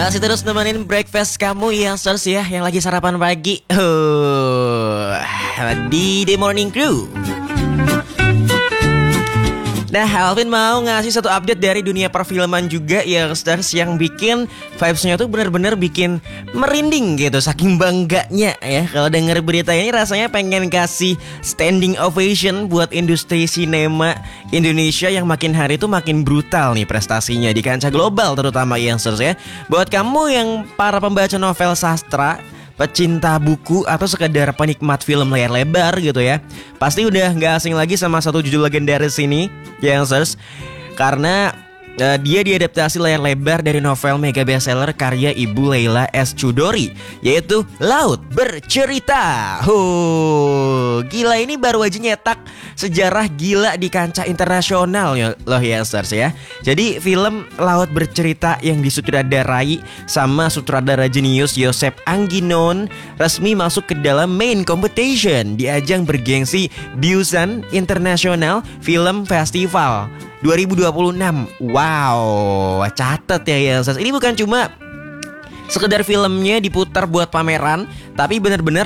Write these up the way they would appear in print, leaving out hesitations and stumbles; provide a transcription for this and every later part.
Masih terus nemenin breakfast kamu yang ya, yang lagi sarapan pagi di The Morning Crew. Nah, Alvin mau ngasih satu update dari dunia perfilman juga yang bikin vibes-nya tuh bener-bener bikin merinding gitu, saking bangganya ya. Kalau denger beritanya ini rasanya pengen kasih standing ovation buat industri sinema Indonesia yang makin hari tuh makin brutal nih prestasinya di kancah global, terutama ya. Buat kamu yang para pembaca novel sastra, pecinta buku, atau sekedar penikmat film layar lebar gitu ya, pasti udah gak asing lagi sama satu judul legendaris ini, Youngsters. Karena dia diadaptasi layar lebar dari novel mega bestseller karya Ibu Leila S. Chudori, yaitu Laut Bercerita. Gila, ini baru aja nyetak sejarah gila di kancah internasional loh Youngsters ya. Jadi film Laut Bercerita yang disutradarai sama sutradara jenius Joseph Angginon resmi masuk ke dalam main competition di ajang bergengsi Busan International Film Festival 2026. Wow, catet ya Youngsters. Ini bukan cuma sekedar filmnya diputar buat pameran, tapi bener-bener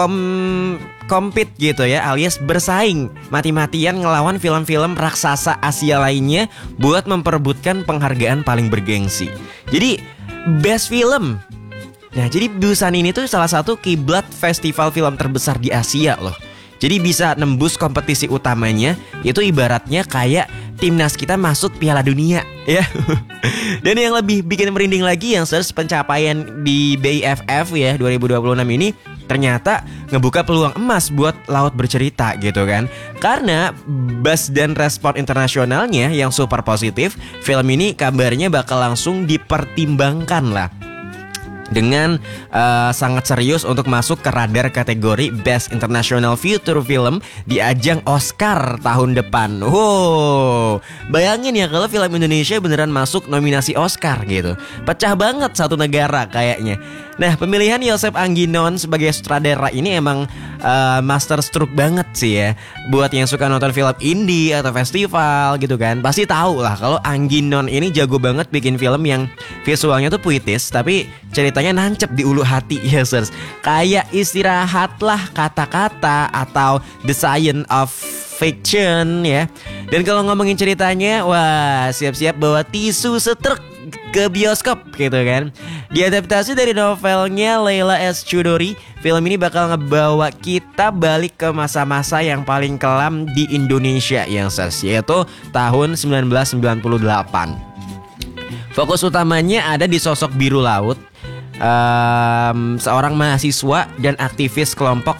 compete gitu ya, alias bersaing mati-matian ngelawan film-film raksasa Asia lainnya buat memperebutkan penghargaan paling bergengsi. Jadi best film. Nah, jadi Busan ini tuh salah satu kiblat festival film terbesar di Asia loh. Jadi bisa nembus kompetisi utamanya, itu ibaratnya kayak timnas kita masuk Piala Dunia ya. Dan yang lebih bikin merinding lagi yang pencapaian di BIFF ya 2026 ini ternyata ngebuka peluang emas buat Laut Bercerita gitu kan. Karena buzz dan respon internasionalnya yang super positif, film ini kabarnya bakal langsung dipertimbangkan lah dengan sangat serius untuk masuk ke radar kategori Best International Feature Film di ajang Oscar tahun depan. Bayangin ya kalau film Indonesia beneran masuk nominasi Oscar gitu. Pecah banget satu negara kayaknya. Nah, pemilihan Joseph Angginon sebagai sutradara ini emang master stroke banget sih ya. Buat yang suka nonton film indie atau festival gitu kan, pasti tahu lah kalau Angginon ini jago banget bikin film yang visualnya tuh puitis tapi ceritanya nancep di ulu hati ya, sirs. Kayak Istirahatlah Kata-kata atau The Science of Fiction ya. Dan kalau ngomongin ceritanya, wah, siap-siap bawa tisu setruk ke bioskop gitu kan. Diadaptasi dari novelnya Leila S. Chudori, film ini bakal ngebawa kita balik ke masa-masa yang paling kelam di Indonesia yang yaitu tahun 1998. Fokus utamanya ada di sosok Biru Laut, seorang mahasiswa dan aktivis kelompok